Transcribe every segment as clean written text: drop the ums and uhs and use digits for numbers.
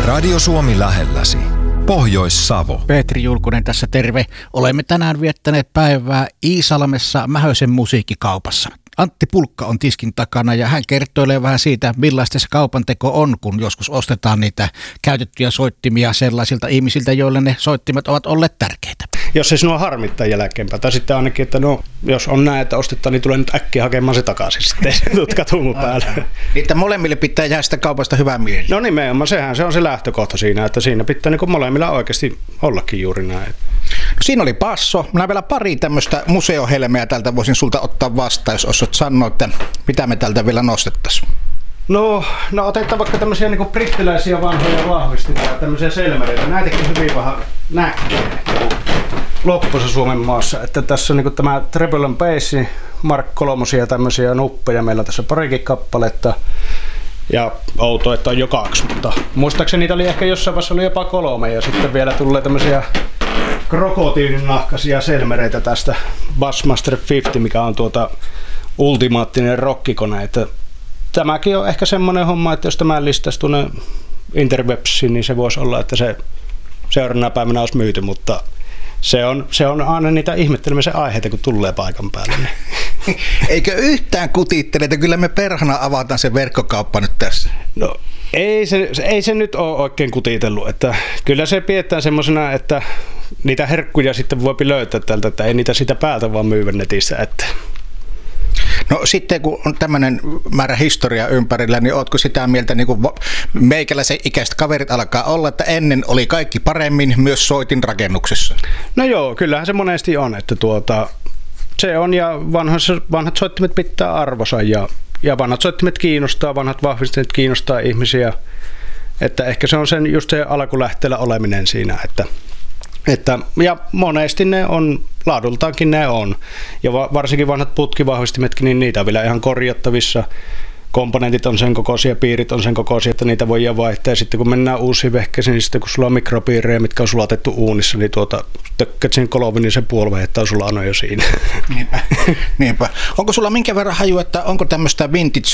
Radio Suomi lähelläsi. Pohjois-Savo. Petri Julkunen tässä, terve. Olemme tänään viettäneet päivää Iisalmessa Mähösen musiikkikaupassa. Antti Pulkka on tiskin takana ja hän kertoilee vähän siitä, millaista se kaupanteko on, kun joskus ostetaan niitä käytettyjä soittimia sellaisilta ihmisiltä, joille ne soittimet ovat olleet tärkeitä. Jos se sinua harmittaa jälkeenpäin, tai sitten ainakin, että no, jos on näin, että ostetaan, niin tulee nyt äkkiä hakemaan se takaisin sitten tutkatumu päälle. Että molemmille pitää jäädä sitä kaupasta hyvää mieli. No nimenomaan, se on se lähtökohta siinä, että siinä pitää niin kuin molemmilla oikeasti ollakin juuri näin. Siinä oli basso. Minä vielä pari tämmöistä museohelmeä tältä voisin sulta ottaa vastaan, jos osaat sanoa, että mitä me tältä vielä nostettaisiin. No otetaan vaikka tämmöisiä niin kuin brittiläisiä vanhoja vahvistimia, tämmöisiä selmereitä. Näitäkin hyvin vähän näkee loppuissa Suomen maassa. Että tässä on niin kuin tämä Treble & Bass, Mark III tämmöisiä nuppeja. Meillä on tässä parikin kappaletta. Ja outo, että on jo 2, mutta muistaakseni niitä oli ehkä jossain vaiheessa oli jopa 3. Ja sitten vielä tulee tämmöisiä krokotiilinahkaisia selmereitä tästä Bassmaster 50, mikä on ultimaattinen rockikone. Että tämäkin on ehkä semmoinen homma, että jos tämä listaisi tuonne interwebsiin, niin se voisi olla, että se seuraavana päivänä olisi myyty, mutta se on aina niitä ihmettelemisen aiheita, kun tulee paikan päälle. Niin. Eikö yhtään kutittele, että kyllä me perhana avataan se verkkokauppa nyt tässä? No ei se nyt ole oikein kutitellut, että kyllä se pidetään semmoisena, että niitä herkkuja sitten voi löytää tältä, että ei niitä sitä päältä vaan myyvä netissä. Että. No sitten kun on tämmöinen määrä historiaa ympärillä, niin ootko sitä mieltä, niin kuin meikäläisen ikäiset kaverit alkaa olla, että ennen oli kaikki paremmin myös soitin rakennuksessa? No joo, kyllähän se monesti on, että se on ja vanhat soittimet pitää arvonsa ja vanhat soittimet kiinnostaa, vanhat vahvistimet kiinnostaa ihmisiä, että ehkä se on just se alkulähteellä oleminen siinä, ja monesti ne on, laadultaankin ne on, ja varsinkin vanhat putkivahvistimetkin, niin niitä on vielä ihan korjattavissa. Komponentit on sen kokoisia, piirit on sen kokoisia, että niitä voidaan vaihtaa. Ja sitten kun mennään uusiin vehkeisiin, niin sitten kun sulla on mikropiirejä, mitkä on sulatettu uunissa, niin tökkät sen kolvin, niin se puolivehjettä on sulannut jo siinä. Niinpä. Onko sulla minkä verran haju, että onko tämmöistä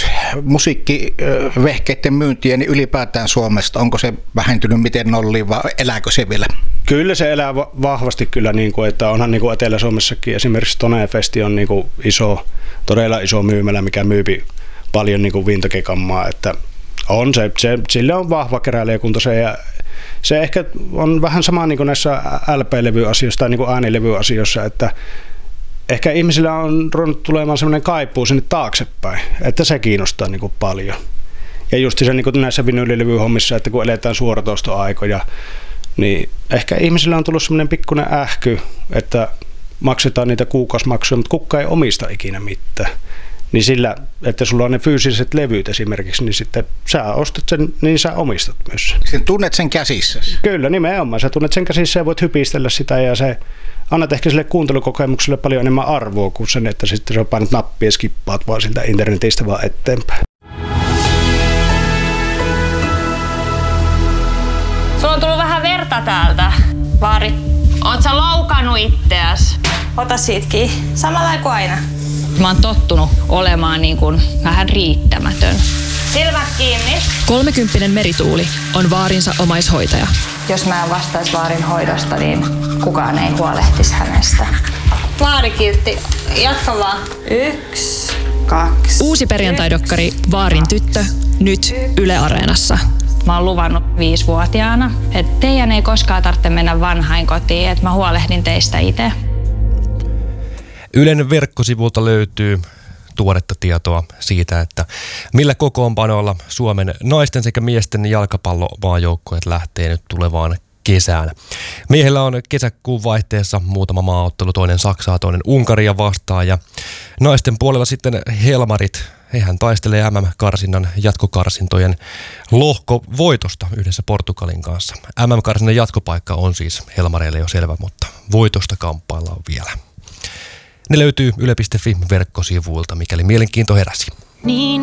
vintage-musiikkivehkeiden myyntiä niin ylipäätään Suomesta? Onko se vähentynyt miten nolliin vai elääkö se vielä? Kyllä se elää vahvasti kyllä, että onhan niin kuin Etelä-Suomessakin esimerkiksi Tonefesti on niin kuin todella iso myymälä, mikä myypi paljon niin kuin vintage-kammaa, että on sillä on vahva keräilijäkunta ja se ehkä on vähän sama niin kuin näissä LP-levyasioissa tai niin kuin äänilevyasioissa, että ehkä ihmisillä on ruvennut tulemaan sellainen kaipuu sinne taaksepäin, että se kiinnostaa niin kuin paljon. Ja just se niin kuin näissä vinyylilevyhommissa, että kun eletään suoratoistoaikoja, niin ehkä ihmisillä on tullut sellainen pikkuinen ähky, että maksetaan niitä kuukausimaksuja, mutta kukaan ei omista ikinä mitään. Niin sillä, että sulla on ne fyysiset levyt esimerkiksi, niin sitten sä ostat sen, niin sä omistat myös. Sen tunnet sen käsissä? Kyllä, nimenomaan. Sä tunnet sen käsissä ja voit hypistellä sitä ja se annat ehkä sille kuuntelukokemukselle paljon enemmän arvoa kuin sen, että sitten sä painat nappia ja skippaat vaan siltä internetistä vaan eteenpäin. Sulla on tullut vähän verta täältä, Vaari. Oot sä loukannut itteäs? Ota siitäkin. Samalla kuin aina. Mä oon tottunut olemaan niin kuin vähän riittämätön. Silmät kiinni. 30 Merituuli on Vaarinsa omaishoitaja. Jos mä en vastaisi Vaarin hoidosta, niin kukaan ei huolehtisi hänestä. Vaarikiltti, jatka vaan. 1, 2. Uusi perjantaidokkari Vaarin tyttö, nyt Yle Areenassa. Mä oon luvannut 5-vuotiaana, että teidän ei koskaan tarvitse mennä vanhainkotiin, että mä huolehdin teistä itse. Ylen verkkosivulta löytyy tuoretta tietoa siitä, että millä kokoonpanoilla Suomen naisten sekä miesten jalkapallomaajoukkueet lähtee nyt tulevaan kesään. Miehillä on kesäkuun vaihteessa muutama maaottelu, toinen Saksaa, toinen Unkaria vastaan ja naisten puolella sitten Helmarit. Hehän taistelee MM-karsinnan jatkokarsintojen lohkovoitosta yhdessä Portugalin kanssa. MM-karsinnan jatkopaikka on siis Helmareille jo selvä, mutta voitosta kamppaillaan vielä. Ne löytyy yle.fi verkkosivuilta, mikäli mielenkiinto heräsi. Niin